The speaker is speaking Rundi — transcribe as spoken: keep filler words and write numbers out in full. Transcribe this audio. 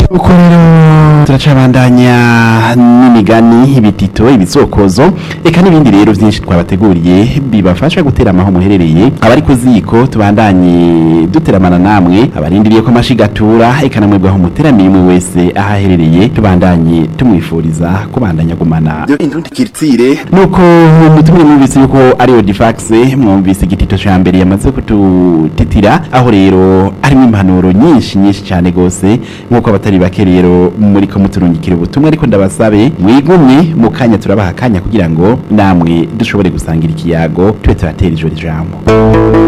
uko rero turacabandanya n'imigani ibitito ibisokozo eka n'ibindi rero byinshi twabateguriye bibafasha gutera amaho muherereye abari ku ziko tubandanye duteramana namwe abarindiriye ko amashigatura eka namwe bwaho muteramiye umwe wese ahaherereye tubandanye tumwifuriza kubandanya gumana indundi kiritsire nuko mutumwe mwumvise yuko ari Odifax mwumvise igitito cya mbere yamaze kututitira aho rero harimo impanuro nyinshi nyinshi cyane gose nkuko abatari bake rero muri ko muturungikira ubutumwa ariko ndabasabe mwigumye mu kanya turabaha kanya kugira ngo namwe dushobore gusangira ikiyago twe turatera ijoro ijambo